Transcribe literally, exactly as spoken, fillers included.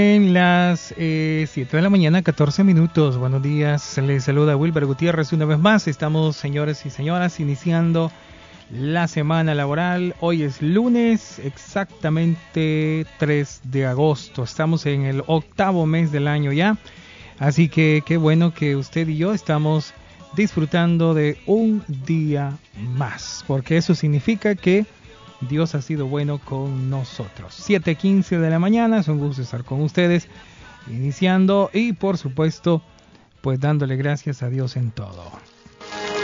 En las eh, siete de la mañana, catorce minutos. Buenos días, les saluda Wilber Gutiérrez una vez más. Estamos, señores y señoras, iniciando la semana laboral. Hoy es lunes, exactamente tres de agosto. Estamos en el octavo mes del año ya. Así que qué bueno que usted y yo estamos disfrutando de un día más, porque eso significa que Dios ha sido bueno con nosotros. siete quince de la mañana, es un gusto estar con ustedes, iniciando y por supuesto, pues dándole gracias a Dios en todo.